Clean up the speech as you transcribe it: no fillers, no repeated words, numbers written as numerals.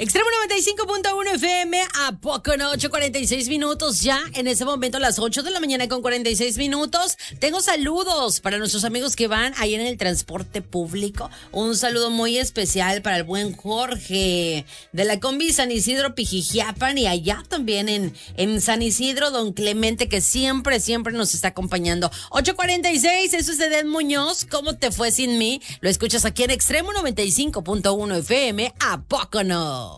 Extremo 95.1 FM, ¿a poco no? 8:46 minutos ya. En ese momento, las 8 de la mañana con 46 minutos. Tengo saludos para nuestros amigos que van ahí en el transporte público. Un saludo muy especial para el buen Jorge de la combi San Isidro Pijijiapan y allá también en San Isidro, don Clemente, que siempre nos está acompañando. 8:46, eso es Edén Muñoz. ¿Cómo te fue sin mí? Lo escuchas aquí en Extremo 95.1 FM, ¿a poco no?